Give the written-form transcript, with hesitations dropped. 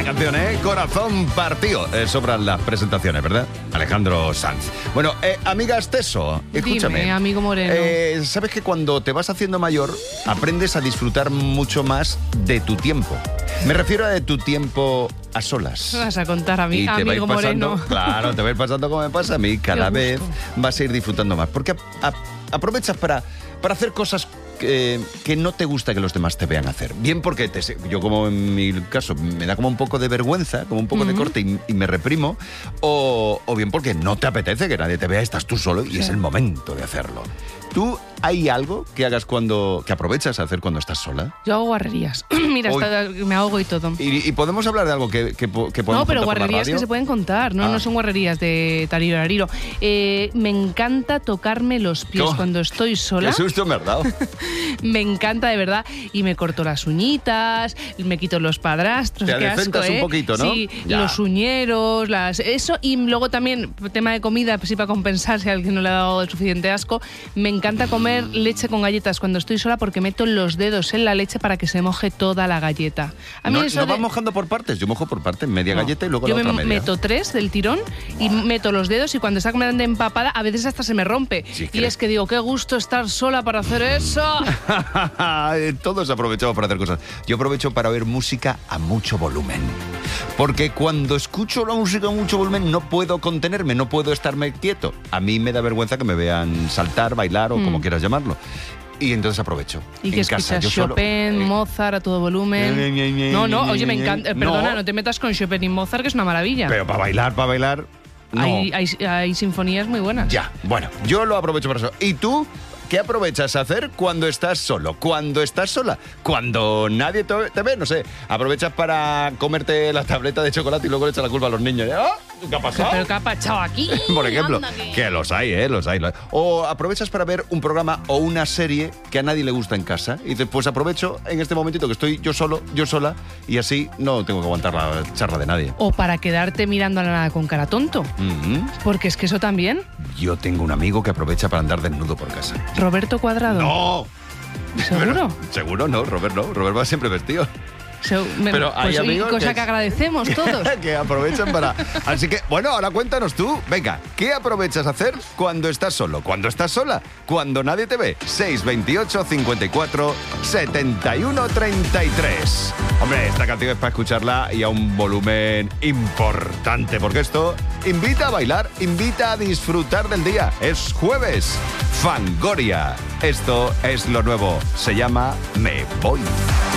canción, ¿eh? Corazón partido. Sobran las presentaciones, ¿verdad? Alejandro Sanz. Bueno, amiga Esteso, escúchame. Dime, amigo Moreno. Sabes que cuando te vas haciendo mayor, aprendes a disfrutar mucho más de tu tiempo. Me refiero a de tu tiempo a solas. ¿Qué vas a contar a mí, Y te va a ir amigo pasando, Moreno? claro, te va a ir pasando como me pasa a mí. Cada vez vas a ir disfrutando más. Porque aprovechas para hacer cosas que no te gusta que los demás te vean hacer. Bien porque yo, como en mi caso, me da como un poco de vergüenza, como un poco de corte y me reprimo, o bien porque no te apetece que nadie te vea, estás tú solo y es el momento de hacerlo. ¿Tú hay algo que hagas que aprovechas a hacer cuando estás sola? Yo hago guarrerías. Mira, me ahogo y todo. ¿Y podemos hablar de algo que podemos No, pero contar por la guarrerías radio? que se pueden contar, no son guarrerías de tarirariro. Me encanta tocarme los pies cuando estoy sola. Qué susto me has dado. Me encanta, de verdad. Y me corto las uñitas, me quito los padrastros. Te qué asco, adecentas un poquito, ¿no? Sí, Ya. los uñeros, eso. Y luego también, tema de comida, pues sí, para compensar si a alguien no le ha dado el suficiente asco, me encanta comer leche con galletas cuando estoy sola porque meto los dedos en la leche para que se moje toda la galleta. A mí ¿No vas mojando por partes? Yo mojo por partes, media galleta y luego yo la otra me media. meto 3 del tirón y meto los dedos y cuando está completamente empapada a veces hasta se me rompe. Sí, y es que digo, qué gusto estar sola para hacer eso. Todos aprovechamos para hacer cosas. Yo aprovecho para oír música a mucho volumen. Porque cuando escucho la música a mucho volumen no puedo contenerme, no puedo estarme quieto. A mí me da vergüenza que me vean saltar, bailar o como quieras llamarlo. Y entonces aprovecho. ¿Y que escuchas? Chopin, Mozart a todo volumen. No, oye, me encanta. Perdona, no te metas con Chopin y Mozart, que es una maravilla. Pero para bailar. No. Hay sinfonías muy buenas. Ya, bueno, yo lo aprovecho para eso. ¿Y tú? ¿Qué aprovechas a hacer cuando estás solo? ¿Cuando estás sola? Cuando nadie te ve, no sé. Aprovechas para comerte la tableta de chocolate y luego le echas la culpa a los niños. ¿Qué ha pasado? ¿Pero qué ha pasado aquí? Por ejemplo, que los hay. O aprovechas para ver un programa o una serie que a nadie le gusta en casa. Y dices, pues aprovecho en este momentito que estoy yo sola, y así no tengo que aguantar la charla de nadie. O para quedarte mirando a la nada con cara tonto. Porque es que eso también. Yo tengo un amigo que aprovecha para andar desnudo por casa. ¿Roberto Cuadrado? ¡No! ¿Seguro? Seguro no, Robert no. Robert va siempre vestido. Pero hay pues amigos cosa que agradecemos todos. que aprovechan para... Así que, bueno, ahora cuéntanos tú. Venga, ¿qué aprovechas a hacer cuando estás solo? ¿Cuando estás sola? Cuando nadie te ve. 628 54 71 33. Hombre, esta canción es para escucharla y a un volumen importante, porque esto invita a bailar, invita a disfrutar del día. Es jueves. Fangoria. Esto es lo nuevo. Se llama Me Voy.